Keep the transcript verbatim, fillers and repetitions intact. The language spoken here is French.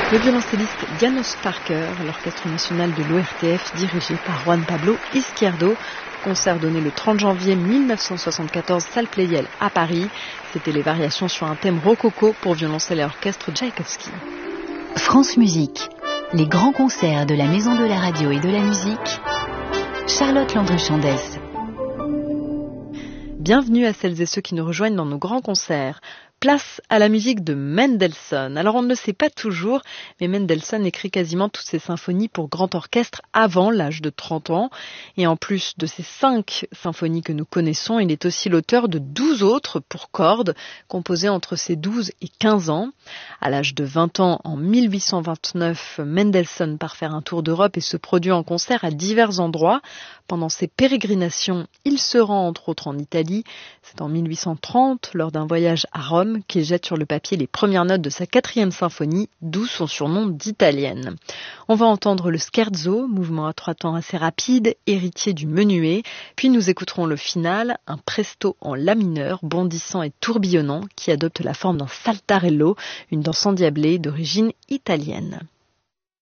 Le violoncelliste János Starker, l'Orchestre national de l'O R T F dirigé par Juan Pablo Izquierdo. Concert donné le trente janvier mille neuf cent soixante-quatorze, salle Pleyel à Paris. C'était les variations sur un thème rococo pour violoncelle et orchestre Tchaïkovski. France Musique, les grands concerts de la Maison de la Radio et de la Musique. Charlotte Landru-Chandès. Bienvenue à celles et ceux qui nous rejoignent dans nos grands concerts. Place à la musique de Mendelssohn. Alors on ne le sait pas toujours, mais Mendelssohn écrit quasiment toutes ses symphonies pour grand orchestre avant l'âge de trente ans. Et en plus de ces cinq symphonies que nous connaissons, il est aussi l'auteur de douze autres pour cordes, composées entre ses douze et quinze ans. À l'âge de vingt ans, en mille huit cent vingt-neuf, Mendelssohn part faire un tour d'Europe et se produit en concert à divers endroits. Pendant ses pérégrinations, il se rend entre autres en Italie. C'est en mille huit cent trente, lors d'un voyage à Rome, qu'il jette sur le papier les premières notes de sa quatrième symphonie, d'où son surnom d'italienne. On va entendre le scherzo, mouvement à trois temps assez rapide, héritier du menuet, puis nous écouterons le final, un presto en la mineur, bondissant et tourbillonnant, qui adopte la forme d'un saltarello, une danse endiablée d'origine italienne.